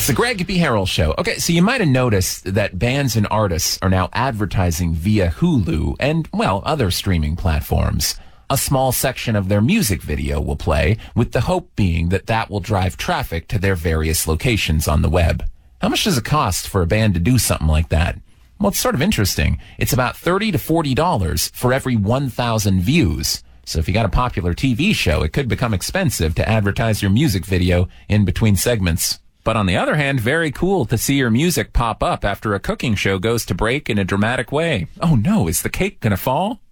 It's the Greg B. Harrell Show. Okay, so you might have noticed that bands and artists are now advertising via Hulu and, well, other streaming platforms. A small section of their music video will play, with the hope being that that will drive traffic to their various locations on the web. How much does it cost for a band to do something like that? Well, it's sort of interesting. It's about $30 to $40 for every 1,000 views. So if you got a popular TV show, it could become expensive to advertise your music video in between segments. But on the other hand, very cool to see your music pop up after a cooking show goes to break in a dramatic way. Oh no, is the cake gonna fall?